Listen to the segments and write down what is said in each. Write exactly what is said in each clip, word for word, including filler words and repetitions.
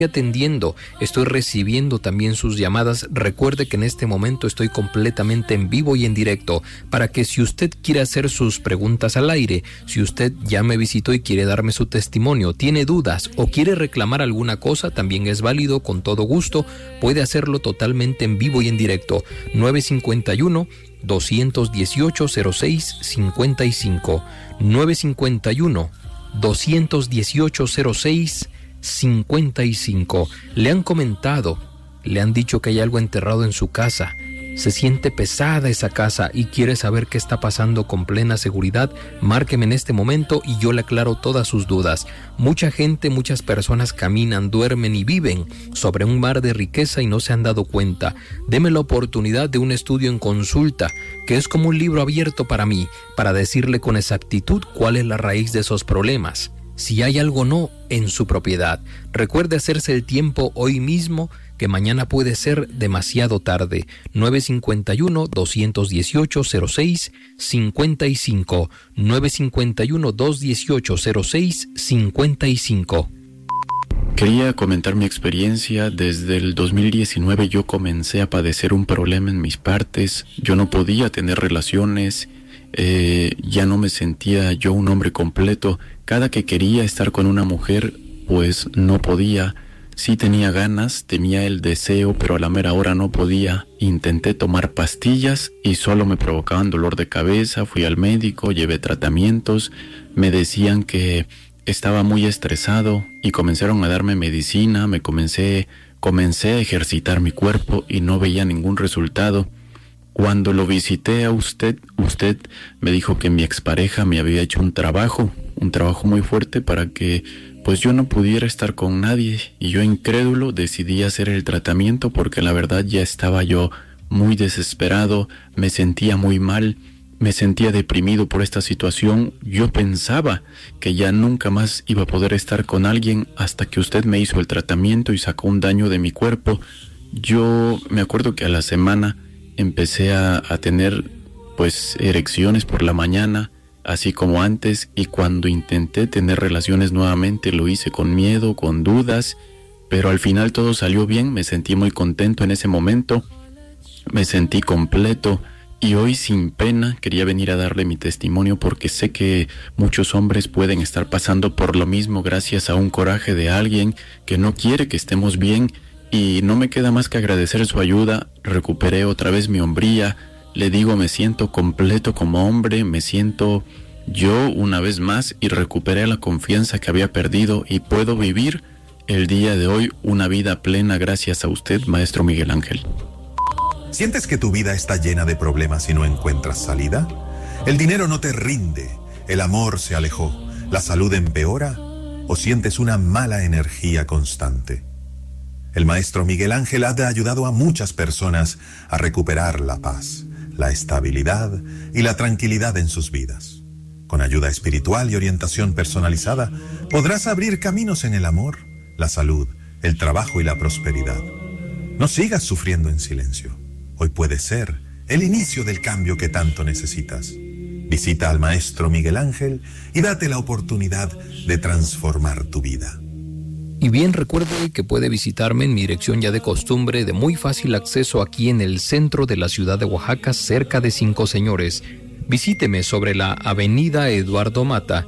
atendiendo, estoy recibiendo también sus llamadas. Recuerde que en este momento estoy completamente en vivo y en directo para que si usted quiere hacer sus preguntas al aire, si usted ya me visitó y quiere darme su testimonio, tiene dudas o quiere reclamar alguna cosa, también es válido, con todo gusto, puede hacerlo totalmente en vivo y en directo. nueve cinco uno, dos uno ocho, cero seis cinco cinco, nueve cinco uno, dos uno ocho, cero seis cincuenta y cinco. Le han comentado, le han dicho que hay algo enterrado en su casa, se siente pesada esa casa y quiere saber qué está pasando con plena seguridad. Márqueme en este momento y yo le aclaro todas sus dudas. Mucha gente, muchas personas caminan, duermen y viven sobre un mar de riqueza y no se han dado cuenta. Deme la oportunidad de un estudio en consulta, que es como un libro abierto para mí, para decirle con exactitud cuál es la raíz de esos problemas, si hay algo o no en su propiedad. Recuerde hacerse el tiempo hoy mismo, que mañana puede ser demasiado tarde. nueve cinco uno, dos uno ocho, cero seis cinco cinco, nueve cinco uno, dos uno ocho, cero seis cinco cinco. Quería comentar mi experiencia. Desde el dos mil diecinueve yo comencé a padecer un problema en mis partes. Yo no podía tener relaciones. Eh, ya no me sentía yo un hombre completo. Cada que quería estar con una mujer, pues no podía. Sí tenía ganas, tenía el deseo, pero a la mera hora no podía. Intenté tomar pastillas y solo me provocaban dolor de cabeza. Fui al médico, llevé tratamientos, me decían que estaba muy estresado y comenzaron a darme medicina. Me comencé, comencé a ejercitar mi cuerpo y no veía ningún resultado. Cuando lo visité a usted, usted me dijo que mi expareja me había hecho un trabajo, un trabajo muy fuerte para que pues yo no pudiera estar con nadie, y yo, incrédulo, decidí hacer el tratamiento porque la verdad ya estaba yo muy desesperado, me sentía muy mal, me sentía deprimido por esta situación. Yo pensaba que ya nunca más iba a poder estar con alguien hasta que usted me hizo el tratamiento y sacó un daño de mi cuerpo. Yo me acuerdo que a la semana empecé a, a tener pues erecciones por la mañana, así como antes, y cuando intenté tener relaciones nuevamente lo hice con miedo, con dudas, pero al final todo salió bien. Me sentí muy contento en ese momento, me sentí completo, y hoy sin pena quería venir a darle mi testimonio porque sé que muchos hombres pueden estar pasando por lo mismo gracias a un coraje de alguien que no quiere que estemos bien. Y no me queda más que agradecer su ayuda. Recuperé otra vez mi hombría. Le digo, me siento completo como hombre, me siento yo una vez más y recuperé la confianza que había perdido y puedo vivir el día de hoy una vida plena gracias a usted, maestro Miguel Ángel. ¿Sientes que tu vida está llena de problemas y no encuentras salida? ¿El dinero no te rinde? ¿El amor se alejó? ¿La salud empeora? ¿O sientes una mala energía constante? El maestro Miguel Ángel ha ayudado a muchas personas a recuperar la paz, la estabilidad y la tranquilidad en sus vidas. Con ayuda espiritual y orientación personalizada, podrás abrir caminos en el amor, la salud, el trabajo y la prosperidad. No sigas sufriendo en silencio. Hoy puede ser el inicio del cambio que tanto necesitas. Visita al maestro Miguel Ángel y date la oportunidad de transformar tu vida. Y bien, recuerde que puede visitarme en mi dirección ya de costumbre, de muy fácil acceso, aquí en el centro de la ciudad de Oaxaca, cerca de Cinco Señores. Visíteme sobre la avenida Eduardo Mata,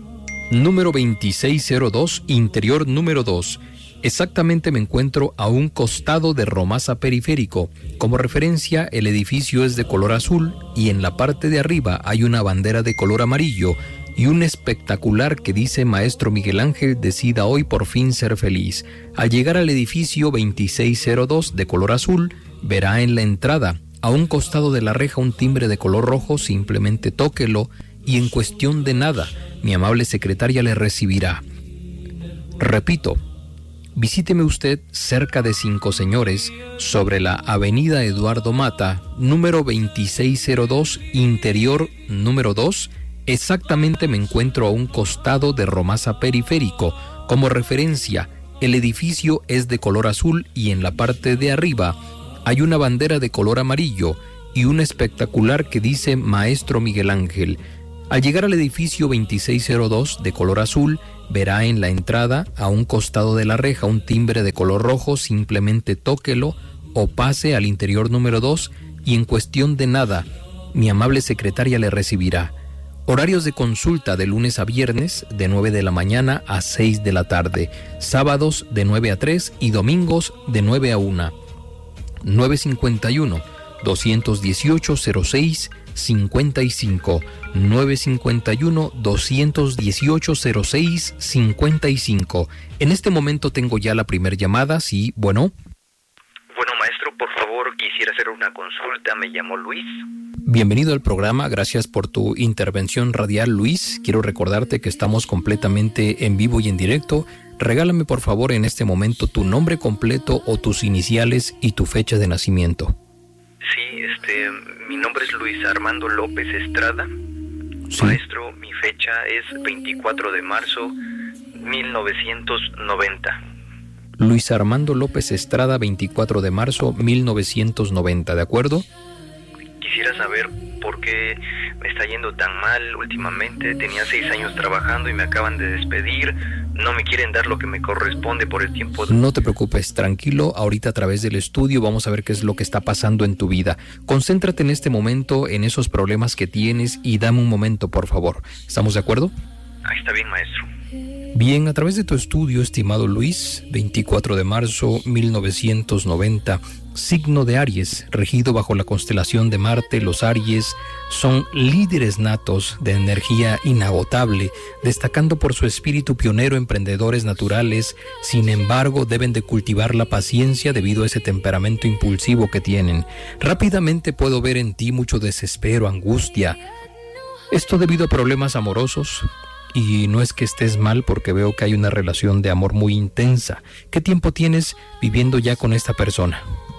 número veintiséis cero dos, interior número dos. Exactamente me encuentro a un costado de Romasa Periférico. Como referencia, el edificio es de color azul y en la parte de arriba hay una bandera de color amarillo y un espectacular que dice Maestro Miguel Ángel, decida hoy por fin ser feliz. Al llegar al edificio veintiséis cero dos de color azul, verá en la entrada, a un costado de la reja, un timbre de color rojo. Simplemente tóquelo y en cuestión de nada, mi amable secretaria le recibirá. Repito, visíteme usted cerca de Cinco Señores, sobre la avenida Eduardo Mata, número veintiséis cero dos, interior número dos. Exactamente me encuentro a un costado de Romasa Periférico. Como referencia, el edificio es de color azul y en la parte de arriba hay una bandera de color amarillo y un espectacular que dice Maestro Miguel Ángel. Al llegar al edificio veintiséis cero dos de color azul, verá en la entrada, a un costado de la reja, un timbre de color rojo. Simplemente tóquelo o pase al interior número dos y en cuestión de nada, mi amable secretaria le recibirá. Horarios de consulta de lunes a viernes de nueve de la mañana a seis de la tarde, sábados de nueve a tres y domingos de nueve a una. nueve cinco uno, dos uno ocho, cero seis cincuenta y cinco. nueve cinco uno, dos uno ocho, cero seis cincuenta y cinco. En este momento tengo ya la primera llamada. Sí, bueno. Bueno, maestro, por favor, quisiera hacer una consulta. Me llamo Luis. Bienvenido al programa, gracias por tu intervención radial, Luis. Quiero recordarte que estamos completamente en vivo y en directo. Regálame por favor en este momento tu nombre completo o tus iniciales y tu fecha de nacimiento. Sí, este, mi nombre es Luis Armando López Estrada. Sí. Maestro, mi fecha es veinticuatro de marzo mil novecientos noventa. Luis Armando López Estrada, veinticuatro de marzo mil novecientos noventa, ¿de acuerdo? Quisiera saber por qué me está yendo tan mal últimamente. Tenía seis años trabajando y me acaban de despedir. No me quieren dar lo que me corresponde por el tiempo. De... No te preocupes, tranquilo. Ahorita a través del estudio vamos a ver qué es lo que está pasando en tu vida. Concéntrate en este momento en esos problemas que tienes y dame un momento, por favor. ¿Estamos de acuerdo? Ah, está bien, maestro. Bien, a través de tu estudio, estimado Luis, veinticuatro de marzo mil novecientos noventa, signo de Aries, regido bajo la constelación de Marte. Los Aries son líderes natos de energía inagotable, destacando por su espíritu pionero, emprendedores naturales. Sin embargo, deben de cultivar la paciencia debido a ese temperamento impulsivo que tienen. Rápidamente puedo ver en ti mucho desespero, angustia. Esto debido a problemas amorosos. Y no es que estés mal, porque veo que hay una relación de amor muy intensa. ¿Qué tiempo tienes viviendo ya con esta persona?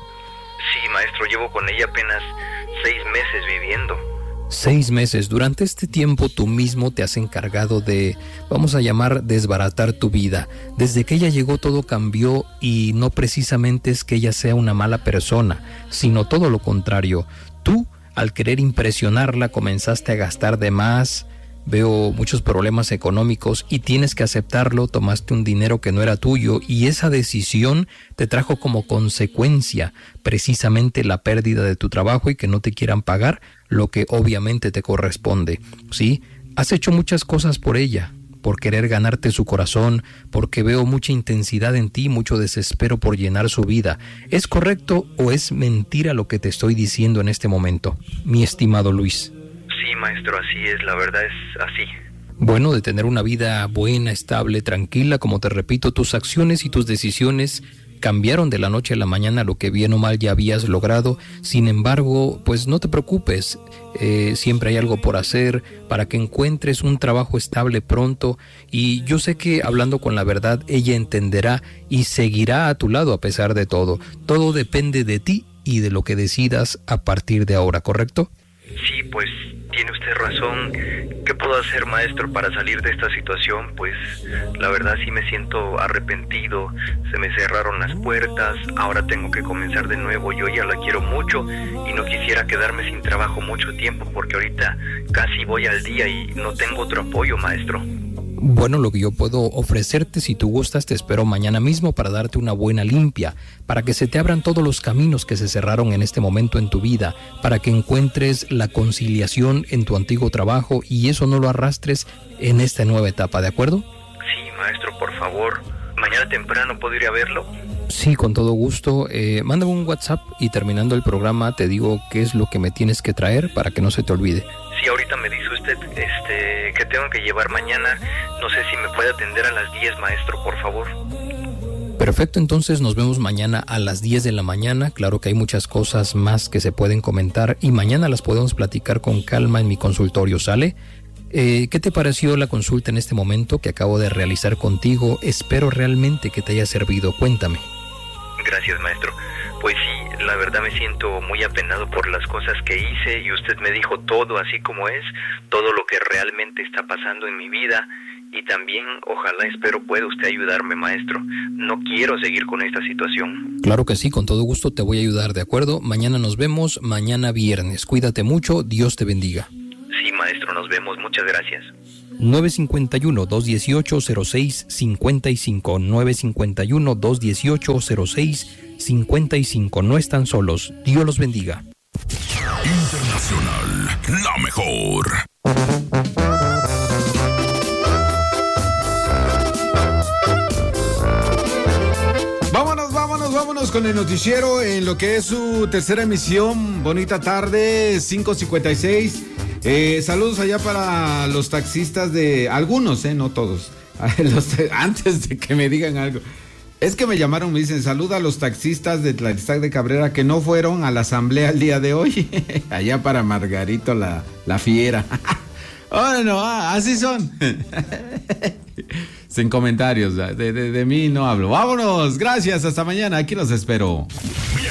Sí, maestro, llevo con ella apenas seis meses viviendo. Seis meses. Durante este tiempo tú mismo te has encargado de, vamos a llamar, desbaratar tu vida. Desde que ella llegó todo cambió y no precisamente es que ella sea una mala persona, sino todo lo contrario. Tú, al querer impresionarla, comenzaste a gastar de más. Veo muchos problemas económicos y tienes que aceptarlo. Tomaste un dinero que no era tuyo y esa decisión te trajo como consecuencia precisamente la pérdida de tu trabajo y que no te quieran pagar lo que obviamente te corresponde. ¿Sí? Has hecho muchas cosas por ella, por querer ganarte su corazón, porque veo mucha intensidad en ti, mucho desespero por llenar su vida. ¿Es correcto o es mentira lo que te estoy diciendo en este momento, mi estimado Luis? Sí, maestro, así es, la verdad es así. Bueno, de tener una vida buena, estable, tranquila, como te repito, tus acciones y tus decisiones cambiaron de la noche a la mañana lo que bien o mal ya habías logrado. Sin embargo, pues no te preocupes, eh, siempre hay algo por hacer para que encuentres un trabajo estable pronto y yo sé que hablando con la verdad ella entenderá y seguirá a tu lado a pesar de todo. Todo depende de ti y de lo que decidas a partir de ahora, ¿correcto? Sí, pues tiene usted razón. ¿Qué puedo hacer, maestro, para salir de esta situación? Pues la verdad sí me siento arrepentido. Se me cerraron las puertas. Ahora tengo que comenzar de nuevo. Yo ya la quiero mucho y no quisiera quedarme sin trabajo mucho tiempo porque ahorita casi voy al día y no tengo otro apoyo, maestro. Bueno, lo que yo puedo ofrecerte, si tú gustas, te espero mañana mismo para darte una buena limpia, para que se te abran todos los caminos que se cerraron en este momento en tu vida, para que encuentres la conciliación en tu antiguo trabajo y eso no lo arrastres en esta nueva etapa, ¿de acuerdo? Sí, maestro, por favor. ¿Mañana temprano puedo ir a verlo? Sí, con todo gusto. Eh, mándame un WhatsApp y terminando el programa te digo qué es lo que me tienes que traer para que no se te olvide. Sí, ahorita me dice usted este, que tengo que llevar mañana. No sé si me puede atender a las diez, maestro, por favor. Perfecto, entonces nos vemos mañana a las diez de la mañana. Claro que hay muchas cosas más que se pueden comentar y mañana las podemos platicar con calma en mi consultorio, ¿sale? Eh, ¿Qué te pareció la consulta en este momento que acabo de realizar contigo? Espero realmente que te haya servido. Cuéntame. Gracias, maestro. Pues sí, la verdad me siento muy apenado por las cosas que hice y usted me dijo todo así como es, todo lo que realmente está pasando en mi vida y también ojalá, espero pueda usted ayudarme, maestro. No quiero seguir con esta situación. Claro que sí, con todo gusto te voy a ayudar, ¿de acuerdo? Mañana nos vemos, mañana viernes. Cuídate mucho, Dios te bendiga. Sí, maestro. maestro. Nos vemos. Muchas gracias. nueve cinco uno, dos uno ocho, cero seis cinco cinco. nueve cinco uno, dos uno ocho, cero seis cinco cinco. No están solos. Dios los bendiga. Internacional, la mejor. Vámonos, vámonos, vámonos con el noticiero en lo que es su tercera emisión. Bonita tarde, cinco cincuenta y seis. Eh, saludos allá para los taxistas de... Algunos, eh, no todos. Los, antes de que me digan algo. Es que me llamaron, me dicen, saluda a los taxistas de Tlalistán de Cabrera que no fueron a la asamblea el día de hoy. Allá para Margarito la, la fiera. Bueno, ah, así son. Sin comentarios, de, de, de mí no hablo. Vámonos, gracias, hasta mañana, aquí los espero. Bien